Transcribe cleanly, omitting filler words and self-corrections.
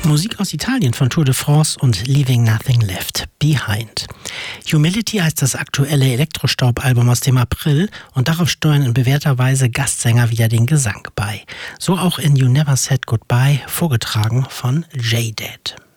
Musik aus Italien von Tour de France und Leaving Nothing Left Behind. Humility heißt das aktuelle Elektrostaub-Album aus dem April und darauf steuern in bewährter Weise Gastsänger wieder den Gesang bei. So auch in You Never Said Goodbye, vorgetragen von J-Dad.